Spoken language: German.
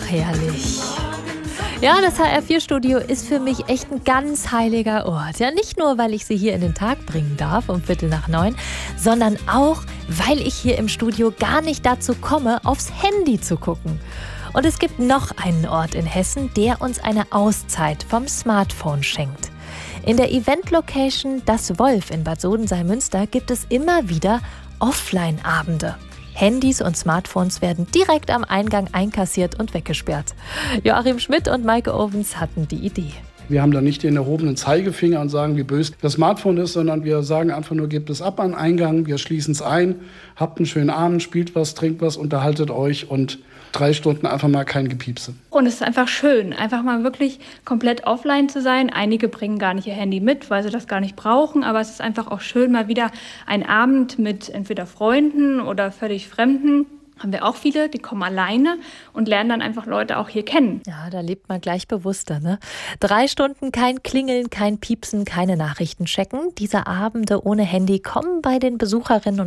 herrlich. Ja, das HR4-Studio ist für mich echt ein ganz heiliger Ort. Ja, nicht nur, weil ich Sie hier in den Tag bringen darf um 8:45, sondern auch, weil ich hier im Studio gar nicht dazu komme, aufs Handy zu gucken. Und es gibt noch einen Ort in Hessen, der uns eine Auszeit vom Smartphone schenkt. In der Event-Location Das Wolf in Bad Sodensalm-Münster gibt es immer wieder Offline-Abende. Handys und Smartphones werden direkt am Eingang einkassiert und weggesperrt. Joachim Schmidt und Maike Ovens hatten die Idee. Wir haben da nicht den erhobenen Zeigefinger und sagen, wie böse das Smartphone ist, sondern wir sagen einfach nur, gebt es ab an den Eingang, wir schließen es ein, habt einen schönen Abend, spielt was, trinkt was, unterhaltet euch und 3 Stunden einfach mal kein Gepiepse. Und es ist einfach schön, einfach mal wirklich komplett offline zu sein. Einige bringen gar nicht ihr Handy mit, weil sie das gar nicht brauchen. Aber es ist einfach auch schön, mal wieder einen Abend mit entweder Freunden oder völlig Fremden. Haben wir auch viele, die kommen alleine und lernen dann einfach Leute auch hier kennen. Ja, da lebt man gleich bewusster, ne? 3 Stunden kein Klingeln, kein Piepsen, keine Nachrichten checken. Diese Abende ohne Handy kommen bei den Besucherinnen und